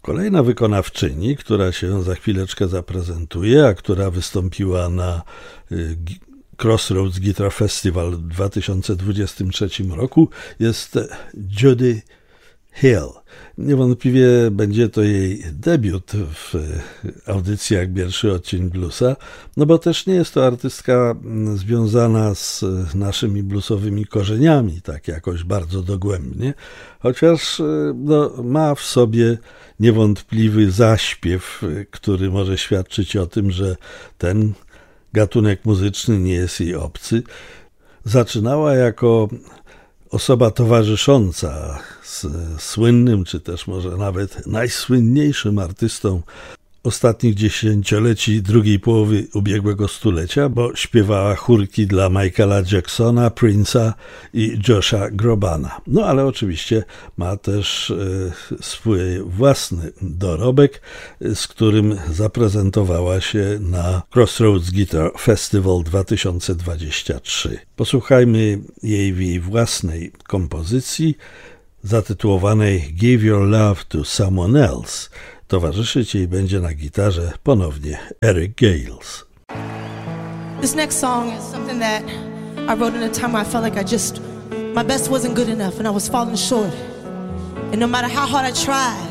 Kolejna wykonawczyni, która się za chwileczkę zaprezentuje, a która wystąpiła na Crossroads Guitar Festival w 2023 roku, jest Jody Hill. Niewątpliwie będzie to jej debiut w audycjach Pierwszy odcień bluesa, no bo też nie jest to artystka związana z naszymi bluesowymi korzeniami, tak jakoś bardzo dogłębnie, chociaż ma w sobie niewątpliwy zaśpiew, który może świadczyć o tym, że ten gatunek muzyczny nie jest jej obcy. Zaczynała jako osoba towarzysząca z słynnym, czy też może nawet najsłynniejszym artystą ostatnich dziesięcioleci drugiej połowy ubiegłego stulecia, bo śpiewała chórki dla Michaela Jacksona, Prince'a i Josha Grobana. No ale oczywiście ma też swój własny dorobek, z którym zaprezentowała się na Crossroads Guitar Festival 2023. Posłuchajmy jej własnej kompozycji zatytułowanej Give Your Love to Someone Else. Towarzyszyć jej będzie na gitarze ponownie Eric Gales. This next song is something that I wrote in a time where I felt like my best wasn't good enough and I was falling short. And no matter how hard I tried,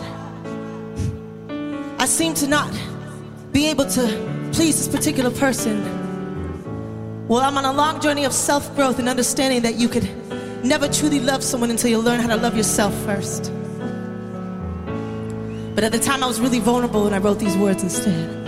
I seemed to not be able to please this particular person. Well, I'm on a long journey of self-growth and understanding that you could never truly love someone until you learn how to love yourself first. But at the time I was really vulnerable and I wrote these words instead.